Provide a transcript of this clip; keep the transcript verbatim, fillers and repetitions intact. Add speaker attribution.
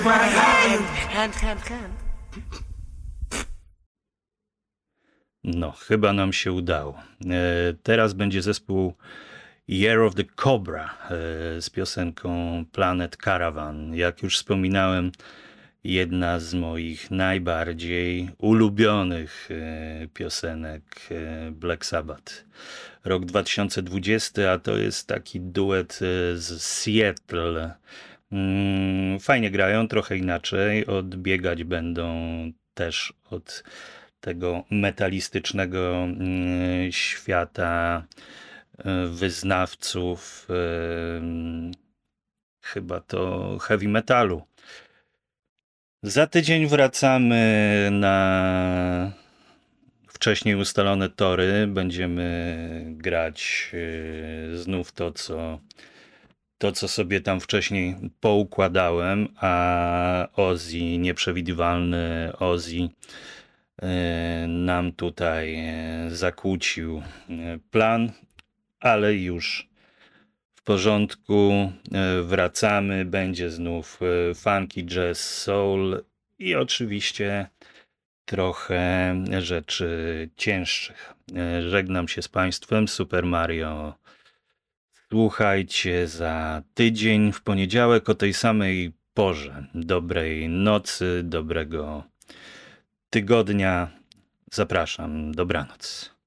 Speaker 1: Hand, hand, hand.
Speaker 2: No, chyba nam się udało. E, teraz będzie zespół Year of the Cobra e, z piosenką Planet Caravan. Jak już wspominałem, jedna z moich najbardziej ulubionych e, piosenek e, Black Sabbath. Rok dwa tysiące dwudziesty, a to jest taki duet e, z Seattle. Mm, Fajnie grają, trochę inaczej. Odbiegać będą też od tego metalistycznego mm, świata e, wyznawców e, mm, chyba to heavy metalu. Za tydzień wracamy na wcześniej ustalone tory. Będziemy grać e, znów to, co to, co sobie tam wcześniej poukładałem, a Ozzy, nieprzewidywalny Ozzy, e, nam tutaj e, zakłócił e, plan, ale już w porządku. E, Wracamy, będzie znów e, funky, jazz, soul i oczywiście trochę rzeczy cięższych. E, Żegnam się z Państwem. Super Mario. Słuchajcie za tydzień w poniedziałek o tej samej porze. Dobrej nocy, dobrego tygodnia. Zapraszam. Dobranoc.